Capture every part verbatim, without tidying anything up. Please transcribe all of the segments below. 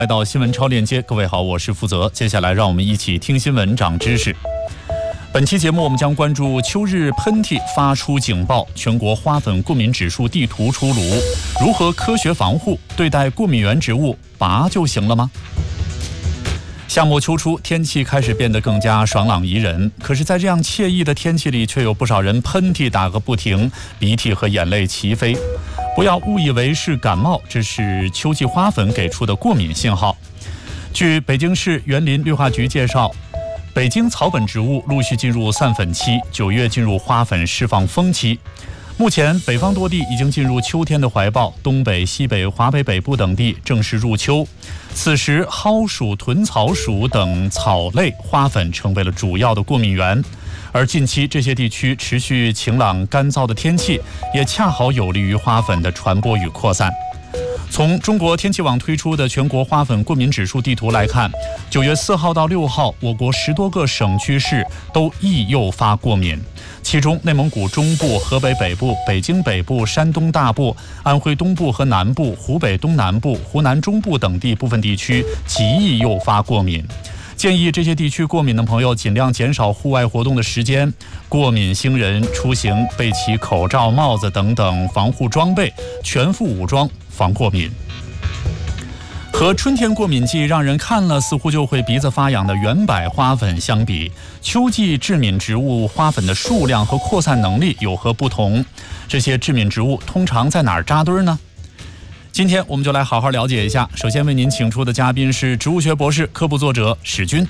来到新闻超链接，各位好，我是负责。接下来让我们一起听新闻长知识。本期节目我们将关注秋日喷嚏发出警报，全国花粉过敏指数地图出炉，如何科学防护？对待过敏原植物拔就行了吗？夏末秋初，天气开始变得更加爽朗宜人，可是在这样惬意的天气里，却有不少人喷嚏打个不停，鼻涕和眼泪齐飞。不要误以为是感冒，这是秋季花粉给出的过敏信号。据北京市园林绿化局介绍，北京草本植物陆续进入散粉期，九月进入花粉释放风期。目前北方多地已经进入秋天的怀抱，东北、西北、华北北部等地正式入秋。此时蒿属、豚草属等草类花粉成为了主要的过敏源，而近期这些地区持续晴朗干燥的天气，也恰好有利于花粉的传播与扩散。从中国天气网推出的全国花粉过敏指数地图来看，九月四号到六号，我国十多个省区市都易诱发过敏。其中，内蒙古中部、河北北部、北京北部、山东大部、安徽东部和南部、湖北东南部、湖南中部等地部分地区极易诱发过敏。建议这些地区过敏的朋友尽量减少户外活动的时间，过敏星人出行备齐口罩、帽子等等防护装备，全副武装防过敏。和春天过敏季让人看了似乎就会鼻子发痒的圆柏花粉相比，秋季致敏植物花粉的数量和扩散能力有何不同？这些致敏植物通常在哪儿扎堆呢？今天我们就来好好了解一下。首先为您请出的嘉宾是植物学博士、科普作者史军。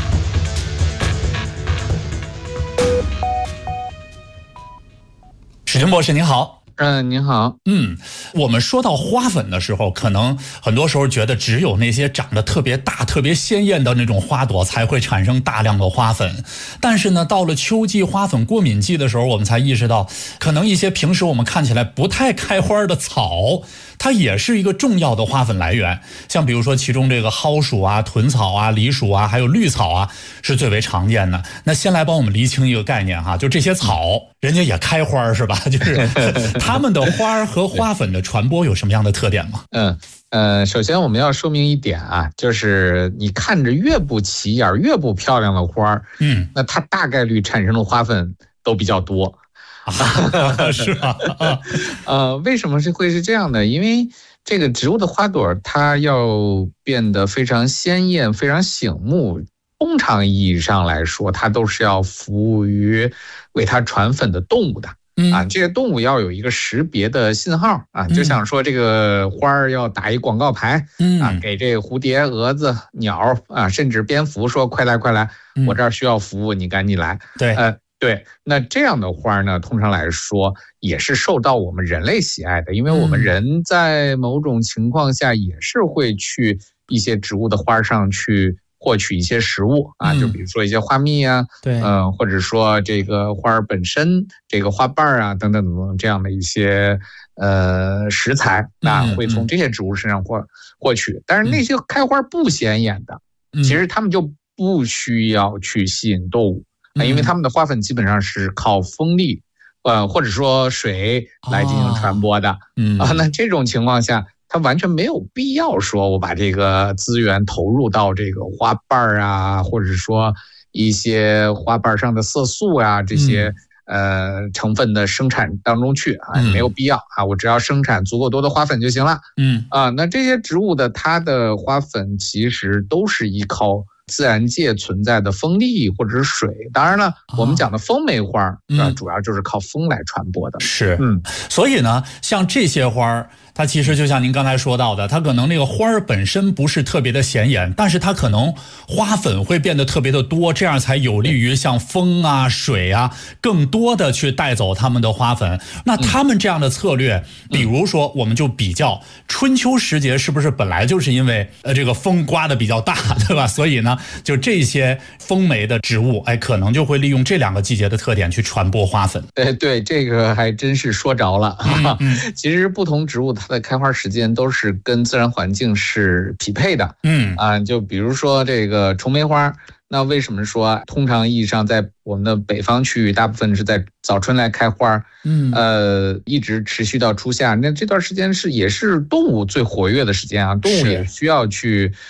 史军博士您好。 嗯，您好。 嗯，我们说到花粉的时候，可能很多时候觉得只有那些长得特别大、特别鲜艳的那种花朵才会产生大量的花粉。但是呢，到了秋季花粉过敏季的时候，我们才意识到，可能一些平时我们看起来不太开花的草，它也是一个重要的花粉来源。像比如说其中这个蒿属啊、豚草啊、梨属啊，还有绿草啊，是最为常见的。那先来帮我们厘清一个概念哈，就这些草，人家也开花是吧？就是它们的花和花粉的传播有什么样的特点吗？ 嗯呃，首先我们要说明一点啊，就是你看着越不起眼、越不漂亮的花，嗯，那它大概率产生的花粉都比较多。 啊、是吧？ 呃，为什么是会是这样的？因为这个植物的花朵它要变得非常鲜艳、非常醒目，通常意义上来说，它都是要服务于为它传粉的动物的。啊，这些动物要有一个识别的信号啊，就像说这个花儿要打一广告牌，啊，给这个蝴蝶、蛾子、鸟啊，甚至蝙蝠说快来快来，我这儿需要服务，你赶紧来。 对， 呃，对，那这样的花呢，通常来说也是受到我们人类喜爱的，因为我们人在某种情况下也是会去一些植物的花上去获取一些食物啊，就比如说一些花蜜啊， 对， 呃，或者说这个花儿本身这个花瓣啊等等等等这样的一些呃食材啊，会从这些植物身上获获取。但是那些开花不显眼的，其实他们就不需要去吸引动物啊，因为他们的花粉基本上是靠风力，呃，或者说水来进行传播的。嗯啊，那这种情况下，它完全没有必要说我把这个资源投入到这个花瓣啊，或者说一些花瓣上的色素啊这些、嗯、呃成分的生产当中去啊，没有必要啊，我只要生产足够多的花粉就行了。嗯啊，那这些植物的它的花粉其实都是依靠自然界存在的风力或者是水，当然了，我们讲的风梅花、嗯、主要就是靠风来传播的。 是，嗯，所以呢，像这些花它其实就像您刚才说到的，它可能那个花儿本身不是特别的显眼，但是它可能花粉会变得特别的多，这样才有利于像风啊、水啊更多的去带走它们的花粉。那他们这样的策略，比如说我们就比较春秋时节是不是本来就是因为呃这个风刮得比较大，对吧？所以呢，就这些风梅的植物，哎，可能就会利用这两个季节的特点去传播花粉。 对对，这个还真是说着了。嗯嗯、其实不同植物它的开花时间都是跟自然环境是匹配的。嗯啊，就比如说这个重梅花，那为什么说通常意义上在我们的北方区域大部分是在早春来开花，嗯，呃，一直持续到初夏，那这段时间是也是动物最活跃的时间啊，动物也需要去